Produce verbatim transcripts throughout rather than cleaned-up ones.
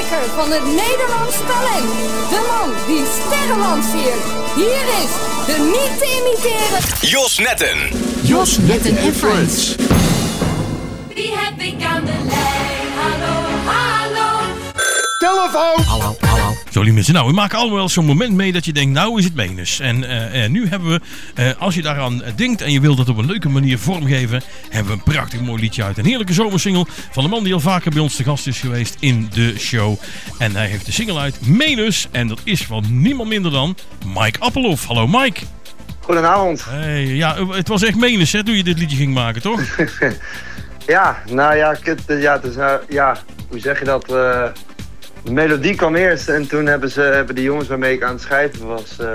maker van het Nederlands talent. De man die sterren lanceert. Hier is de niet te imiteren Jos Netten. Jos Netten en Friends. Wie heb ik aan de lijn? Hallo, hallo. Telefoon! Hallo, hallo. Zo lieve mensen, nou, we maken allemaal wel zo'n moment mee dat je denkt, nou is het menens. En uh, uh, nu hebben we, uh, als je daaraan denkt en je wilt dat op een leuke manier vormgeven, hebben we een prachtig mooi liedje uit. Een heerlijke zomersingle van een man die al vaker bij ons te gast is geweest in de show. En hij heeft de single uit, Menus. En dat is van niemand minder dan Mike Appelhoff. Hallo Mike. Goedenavond. Hey, ja, het was echt menens hè, toen je dit liedje ging maken, toch? Ja, nou ja, het, ja, het is, uh, ja, hoe zeg je dat? Uh, de melodie kwam eerst en toen hebben, ze, hebben de jongens waarmee ik aan het schrijven was, uh,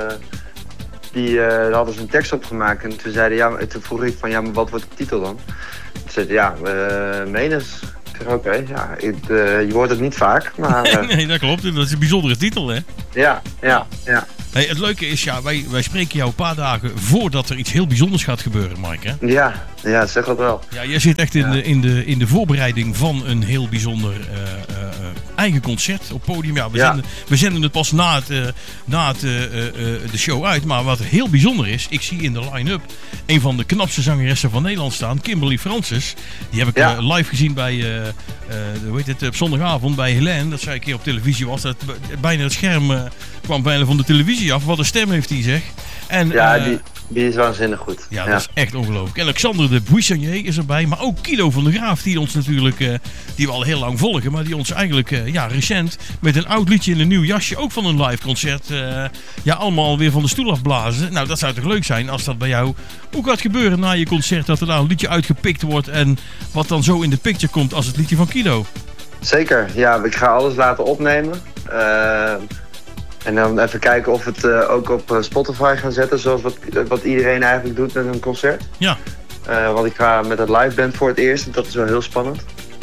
die uh, daar hadden ze een tekst opgemaakt. En toen zeiden ja, toen vroeg ik van ja, maar wat wordt de titel dan? Toen zei ja, uh, menens. Ik zeg oké, okay, ja, het, uh, je hoort het niet vaak, maar... Uh, nee, dat klopt. Dat is een bijzondere titel, hè? Ja, ja, ja. Hey, het leuke is, ja, wij, wij spreken jou een paar dagen voordat er iets heel bijzonders gaat gebeuren, Mike, hè? Ja, ja, zeg dat wel. Ja, jij zit echt in, ja. de, in, de, in de voorbereiding van een heel bijzonder uh, uh, eigen concert op podium. Ja, we, ja. Zenden, we zenden het pas na, het, uh, na het, uh, uh, de show uit. Maar wat heel bijzonder is, ik zie in de line-up een van de knapste zangeressen van Nederland staan, Kimberly Francis. Die heb ik ja. uh, live gezien bij, uh, uh, hoe heet het, op zondagavond bij Helene. Dat zij een keer op televisie was. Dat, bijna het scherm uh, kwam bijna van de televisie af. Wat een stem heeft die, zeg. En, ja, uh, die, die is waanzinnig goed. Ja, ja, dat is echt ongelooflijk. En Alexander de Buissonnier is erbij. Maar ook Kilo van der Graaf, die ons natuurlijk, uh, die we al heel lang volgen. Maar die ons eigenlijk, uh, ja, recent met een oud liedje in een nieuw jasje, ook van een live concert, uh, ja, allemaal weer van de stoel afblazen. Nou, dat zou toch leuk zijn als dat bij jou ook gaat gebeuren na je concert. Dat er daar een liedje uitgepikt wordt en wat dan zo in de picture komt als het liedje van Kilo. Zeker, ja. Ik ga alles laten opnemen. Uh... En dan even kijken of we het uh, ook op Spotify gaan zetten, zoals wat, wat iedereen eigenlijk doet met een concert. Ja. Uh, want ik ga met het live band voor het eerst, dat is wel heel spannend.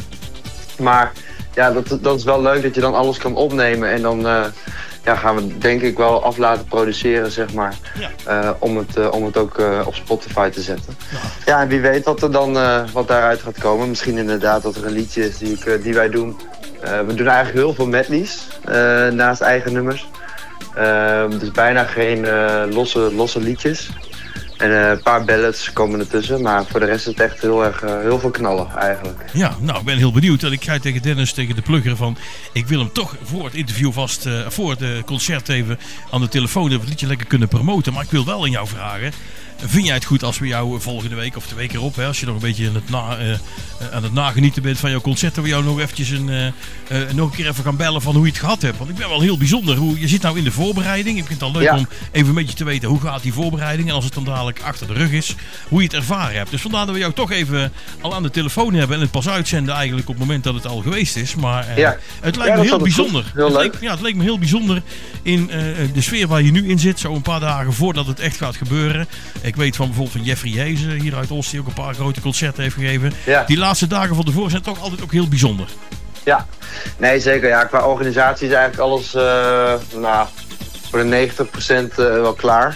Maar ja, dat, dat is wel leuk dat je dan alles kan opnemen en dan uh, ja, gaan we denk ik wel af laten produceren, zeg maar. Ja. Uh, om, het, uh, om het ook uh, op Spotify te zetten. Ja. Ja, en wie weet wat er dan uh, wat daaruit gaat komen. Misschien inderdaad dat er een liedje is die, ik, uh, die wij doen. Uh, we doen eigenlijk heel veel medleys uh, naast eigen nummers. Uh, dus bijna geen uh, losse, losse liedjes. En uh, een paar ballads komen ertussen. Maar voor de rest is het echt heel erg uh, heel veel knallen eigenlijk. Ja, nou ik ben heel benieuwd. En ik ga tegen Dennis, tegen de plugger van... Ik wil hem toch voor het interview vast, uh, voor het uh, concert even aan de telefoon even het liedje lekker kunnen promoten. Maar ik wil wel aan jou vragen... Vind jij het goed als we jou volgende week of de week erop, hè, als je nog een beetje aan het, na, uh, aan het nagenieten bent van jouw concert, dat we jou nog eventjes een, uh, uh, nog een keer even gaan bellen van hoe je het gehad hebt? Want ik ben wel heel bijzonder. Hoe, je zit nou in de voorbereiding. Ik vind het al leuk ja. om even een beetje te weten hoe gaat die voorbereiding en als het dan dadelijk achter de rug is, hoe je het ervaren hebt. Dus vandaar dat we jou toch even al aan de telefoon hebben en het pas uitzenden eigenlijk op het moment dat het al geweest is. Maar uh, ja. het lijkt ja, me heel bijzonder. Heel het, leuk. leek, ja, het leek me heel bijzonder in uh, de sfeer waar je nu in zit, zo een paar dagen voordat het echt gaat gebeuren. Ik weet van bijvoorbeeld van Jeffrey Hezen hier uit Oost, die ook een paar grote concerten heeft gegeven. Ja. Die laatste dagen van tevoren zijn toch altijd ook heel bijzonder. Ja, nee zeker. Ja, qua organisatie is eigenlijk alles uh, nou, voor de negentig procent uh, wel klaar.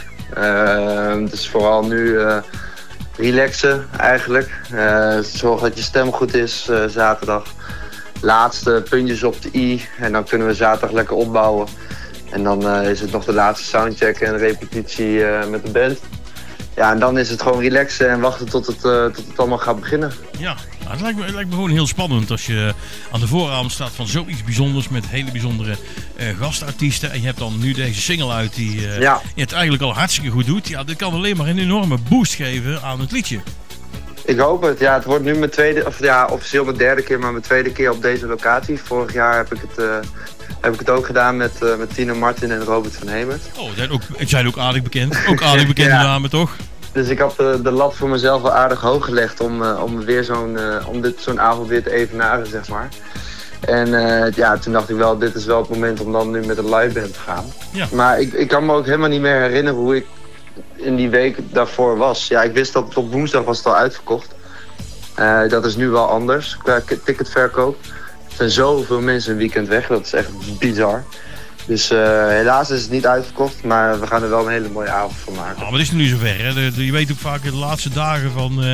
Uh, dus vooral nu uh, relaxen eigenlijk. Uh, zorg dat je stem goed is uh, zaterdag. Laatste puntjes op de i en dan kunnen we zaterdag lekker opbouwen. En dan uh, is het nog de laatste soundcheck en repetitie uh, met de band. Ja, en dan is het gewoon relaxen en wachten tot het, uh, tot het allemaal gaat beginnen. Ja, nou, het, lijkt me, het lijkt me gewoon heel spannend als je aan de vooravond staat van zoiets bijzonders met hele bijzondere uh, gastartiesten. En je hebt dan nu deze single uit die uh, ja. je het eigenlijk al hartstikke goed doet. Ja, dit kan alleen maar een enorme boost geven aan het liedje. Ik hoop het. Ja, het wordt nu mijn tweede, of ja, officieel mijn derde keer, maar mijn tweede keer op deze locatie. Vorig jaar heb ik het... Uh, Heb ik het ook gedaan met, uh, met Tino Martin en Robert van Hemert. Oh, het zijn ook, het zijn ook aardig bekend. Ook aardig bekende ja. namen, toch? Dus ik had uh, de lat voor mezelf wel aardig hoog gelegd om, uh, om, weer zo'n, uh, om dit, zo'n avond weer te evenaren, zeg maar. En uh, ja, toen dacht ik wel, dit is wel het moment om dan nu met een live band te gaan. Ja. Maar ik, ik kan me ook helemaal niet meer herinneren hoe ik in die week daarvoor was. Ja, ik wist dat het op woensdag was het al uitverkocht. Uh, dat is nu wel anders qua ticketverkoop. Er zijn zoveel mensen een weekend weg, dat is echt bizar. Dus uh, helaas is het niet uitverkocht, maar we gaan er wel een hele mooie avond van maken. Oh, maar het is nog niet zover, hè? De, de, je weet ook vaak in de laatste dagen van, uh,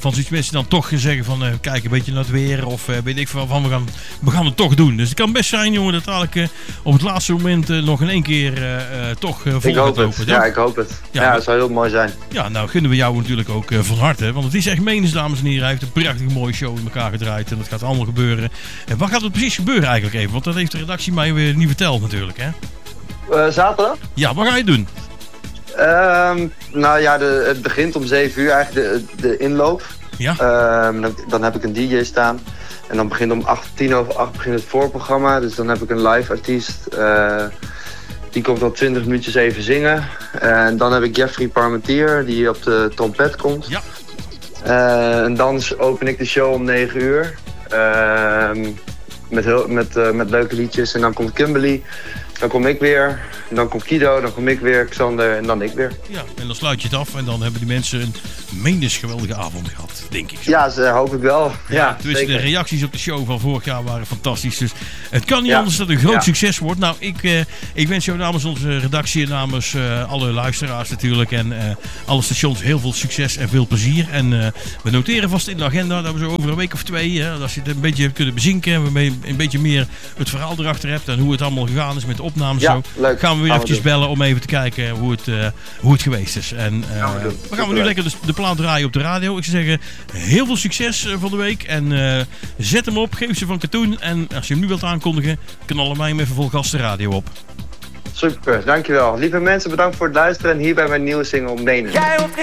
van zoiets mensen dan toch zeggen van uh, kijk een beetje naar het weer of uh, weet ik veel van we gaan, we gaan het toch doen. Dus het kan best zijn jongen dat dadelijk uh, op het laatste moment uh, nog in één keer uh, uh, toch uh, vol ik hoop gaat lopen. Het. Ja? ja, ik hoop het. Ja, ja dat zou heel mooi zijn. Ja, nou gunnen we jou natuurlijk ook uh, van harte. Want het is echt menens, dames en heren. Hij heeft een prachtige mooie show in elkaar gedraaid en dat gaat allemaal gebeuren. En wat gaat er precies gebeuren eigenlijk even? Want dat heeft de redactie mij weer niet verteld natuurlijk hè? Uh, zaterdag? Ja, wat ga je doen? Um, nou ja, de, het begint om zeven uur eigenlijk de, de inloop. Ja. Um, dan, dan heb ik een D J staan. En dan begint om acht, tien over acht begint het voorprogramma. Dus dan heb ik een live artiest. Uh, die komt al twintig minuutjes even zingen. En dan heb ik Jeffrey Parmentier die op de trompet komt. Ja. Uh, en dan open ik de show om negen uur. Uh, met, heel, met, uh, met leuke liedjes. En dan komt Kimberly. Dan kom ik weer. En dan komt Kido. Dan kom ik weer. Xander. En dan ik weer. Ja, en dan sluit je het af. En dan hebben die mensen een menens geweldige avond gehad, denk ik. Zo. Ja, ze hoop ik wel. Ja, ja dus zeker. De reacties op de show van vorig jaar waren fantastisch. Dus het kan niet ja. anders dat het een groot ja. succes wordt. Nou, ik, uh, ik wens jou namens onze redactie en namens uh, alle luisteraars natuurlijk. En uh, alle stations heel veel succes en veel plezier. En uh, we noteren vast in de agenda dat we zo over een week of twee, hè, als je het een beetje hebt kunnen bezinken. En we een beetje meer het verhaal erachter hebt. En hoe het allemaal gegaan is met de opnames. Ja, zo, leuk. gaan we weer gaan eventjes we bellen om even te kijken hoe het, uh, hoe het geweest is. En uh, gaan we, doen. we gaan we nu lekker de, de plaat draaien op de radio. Ik zou zeggen, heel veel succes uh, van de week. En uh, zet hem op, geef ze van katoen. En als je hem nu wilt aankondigen, knallen wij hem even vol gas de radio op. Super, dankjewel. Lieve mensen, bedankt voor het luisteren. En hier bij mijn nieuwe single Menen. Jij hoeft